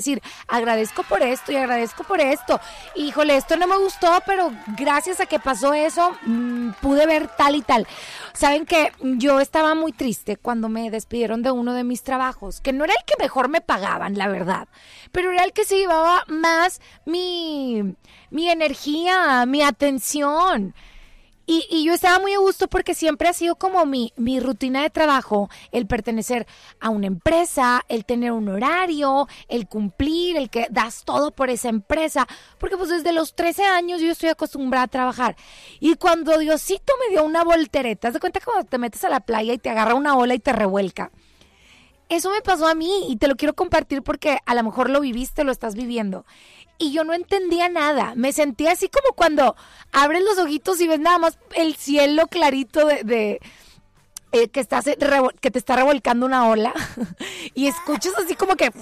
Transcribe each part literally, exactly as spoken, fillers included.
decir, agradezco por esto y agradezco por esto. Híjole, esto no me gustó, pero gracias a que pasó eso, mmm, pude ver tal y tal. Saben que yo estaba muy triste cuando me despidieron de uno de mis trabajos, que no era el que mejor me pagaban, la verdad, pero era el que se llevaba más mi, mi energía, mi atención. Y, y yo estaba muy a gusto porque siempre ha sido como mi, mi rutina de trabajo, el pertenecer a una empresa, el tener un horario, el cumplir, el que das todo por esa empresa, porque pues desde los trece años yo estoy acostumbrada a trabajar. Y cuando Diosito me dio una voltereta, ¿te das cuenta cuando te metes a la playa y te agarra una ola y te revuelca? Eso me pasó a mí y te lo quiero compartir porque a lo mejor lo viviste, lo estás viviendo. Y yo no entendía nada. Me sentía así como cuando abres los ojitos y ves nada más el cielo clarito de, de eh, que, estás, que te está revolcando una ola. Y escuchas así como que...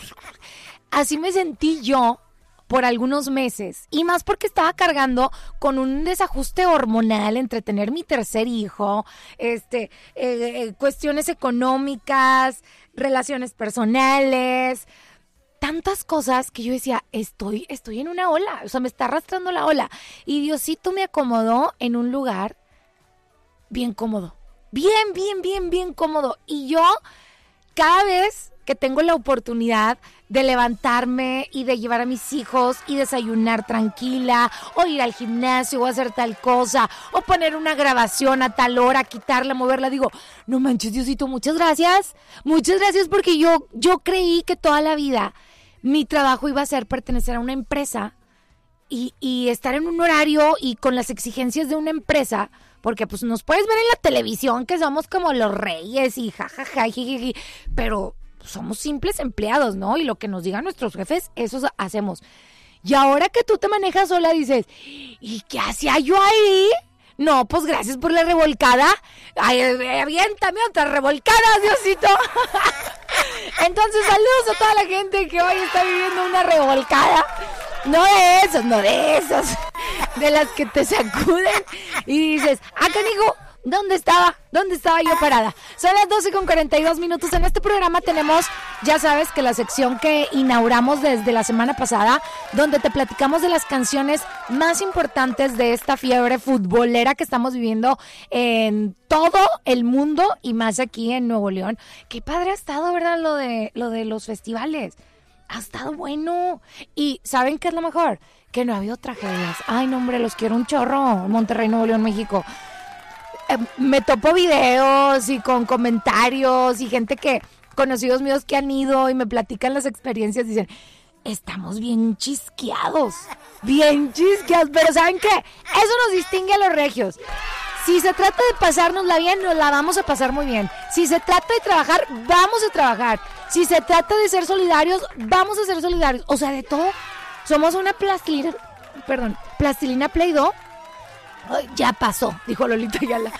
Así me sentí yo por algunos meses. Y más porque estaba cargando con un desajuste hormonal entre tener mi tercer hijo, este, eh, eh, cuestiones económicas, relaciones personales... Tantas cosas que yo decía, estoy, estoy en una ola, o sea, me está arrastrando la ola. Y Diosito me acomodó en un lugar bien cómodo, bien, bien, bien, bien cómodo. Y yo, cada vez que tengo la oportunidad de levantarme y de llevar a mis hijos y desayunar tranquila, o ir al gimnasio, o hacer tal cosa, o poner una grabación a tal hora, quitarla, moverla, digo, no manches, Diosito, muchas gracias, muchas gracias porque yo, yo creí que toda la vida mi trabajo iba a ser pertenecer a una empresa y, y estar en un horario y con las exigencias de una empresa, porque pues nos puedes ver en la televisión que somos como los reyes y jajaja, jijiji, pero somos simples empleados, ¿no? Y lo que nos digan nuestros jefes, eso hacemos. Y ahora que tú te manejas sola, dices, ¿y qué hacía yo ahí? No, pues gracias por la revolcada. Ay, aviéntame otras revolcadas, Diosito. Entonces, saludos a toda la gente que hoy está viviendo una revolcada. No de esos, no de esos. De las que te sacuden y dices, ah, canijo, ¿dónde estaba? ¿Dónde estaba yo parada? Son las doce con cuarenta y dos minutos. En este programa tenemos, ya sabes, que la sección que inauguramos desde la semana pasada, donde te platicamos de las canciones más importantes de esta fiebre futbolera que estamos viviendo en todo el mundo y más aquí en Nuevo León. Qué padre ha estado, ¿verdad? Lo de, lo de los festivales. Ha estado bueno. Y ¿saben qué es lo mejor? Que no ha habido tragedias. Ay, no, hombre, los quiero un chorro. Monterrey, Nuevo León, México. Me topo videos y con comentarios y gente que, conocidos míos que han ido y me platican las experiencias, dicen, estamos bien chisqueados, bien chisqueados, pero ¿saben qué? Eso nos distingue a los regios. Si se trata de pasárnosla bien, nos la vamos a pasar muy bien. Si se trata de trabajar, vamos a trabajar. Si se trata de ser solidarios, vamos a ser solidarios. O sea, de todo. Somos una plastilina, perdón, plastilina Play-Doh. Ay, ya pasó, dijo Lolita Ayala.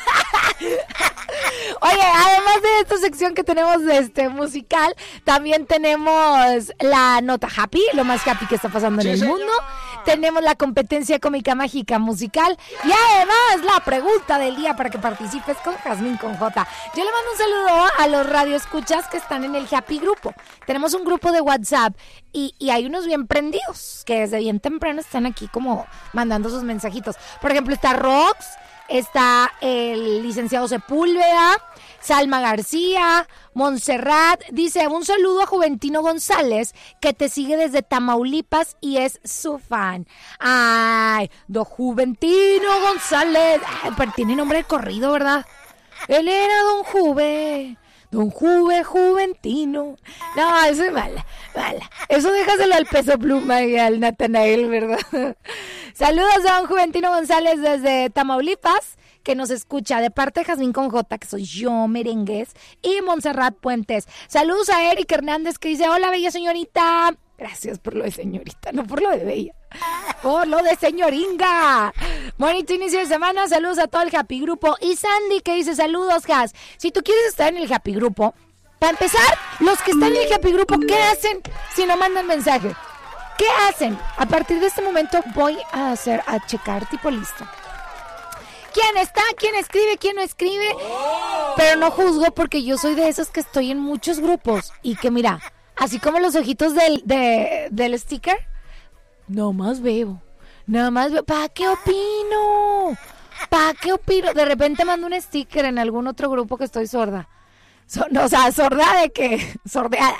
Oye, además de esta sección que tenemos este musical, también tenemos la nota happy, lo más happy que está pasando en el mundo. Tenemos la competencia cómica mágica musical y además la pregunta del día para que participes con Jazmín con J. Yo le mando un saludo a los radioescuchas que están en el Happy Grupo. Tenemos un grupo de WhatsApp y, y hay unos bien prendidos que desde bien temprano están aquí como mandando sus mensajitos. Por ejemplo, está Rox, está el licenciado Sepúlveda, Salma García, Montserrat, dice un saludo a Juventino González que te sigue desde Tamaulipas y es su fan. Ay, do Juventino González, ay, pero tiene nombre de corrido, ¿verdad? Él era don Juve, don Juve Juventino. No, eso es mala, mala. Eso déjaselo al Peso Pluma y al Natanael, ¿verdad? Saludos a don Juventino González desde Tamaulipas, que nos escucha de parte de Jazmín con J, que soy yo, Merengues, y Montserrat Puentes. Saludos a Eric Hernández, que dice, hola, bella señorita. Gracias por lo de señorita, no por lo de bella, por lo de señoringa. Bonito inicio de semana, saludos a todo el Happy Grupo. Y Sandy, que dice, saludos, Jaz. Si tú quieres estar en el Happy Grupo, para empezar, los que están en el Happy Grupo, ¿qué hacen si no mandan mensaje? ¿Qué hacen? A partir de este momento voy a hacer, a checar tipo listo. ¿Quién está? ¿Quién escribe? ¿Quién no escribe? Pero no juzgo porque yo soy de esos que estoy en muchos grupos y que mira, así como los ojitos del, de, del sticker. No más veo, nada más veo. ¿Para qué opino? ¿Para qué opino? De repente mando un sticker en algún otro grupo que estoy sorda. So, no, o sea, sorda de que, sordeada.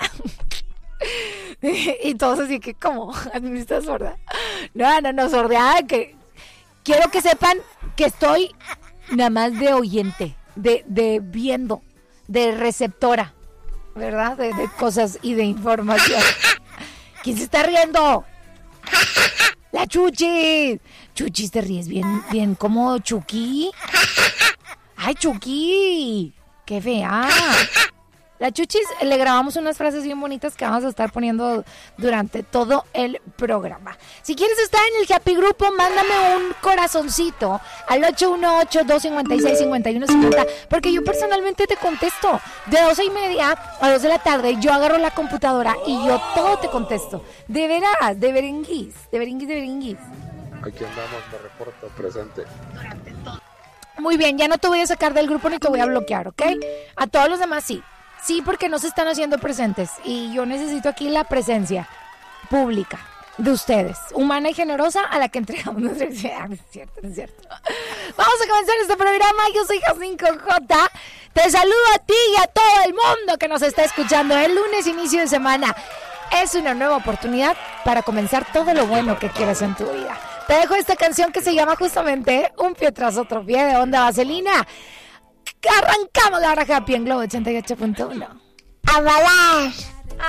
Y todos así que, ¿cómo? ¿Estás sorda? No, no, no, sordeada, que quiero que sepan que estoy nada más de oyente, de, de viendo, de receptora, ¿verdad? De, de cosas y de información. ¿Quién se está riendo? La Chuchi. Chuchi, te ríes bien, bien como Chucky. Ay, Chucky. Qué fea. La Chuchis, le grabamos unas frases bien bonitas que vamos a estar poniendo durante todo el programa. Si quieres estar en el Happy Grupo, mándame un corazoncito al ocho uno ocho, dos cinco seis, cinco uno cinco cero, porque yo personalmente te contesto. De doce y media a dos de la tarde, yo agarro la computadora y yo todo te contesto. De veras, de beringuis, de beringuis, de beringuis. Aquí andamos, me reporto presente. Muy bien, ya no te voy a sacar del grupo ni te voy a bloquear, ¿ok? A todos los demás sí. Sí, porque no se están haciendo presentes y yo necesito aquí la presencia pública de ustedes, humana y generosa, a la que entregamos nuestra... No es cierto, no es cierto. Vamos a comenzar este programa. Yo soy Jasmine con J. Te saludo a ti y a todo el mundo que nos está escuchando el lunes, inicio de semana. Es una nueva oportunidad para comenzar todo lo bueno que quieras en tu vida. Te dejo esta canción que se llama justamente Un pie tras otro pie, de Onda Vaselina. Arrancamos la hora happy en Globo ochenta y ocho punto uno. ¡A bailar!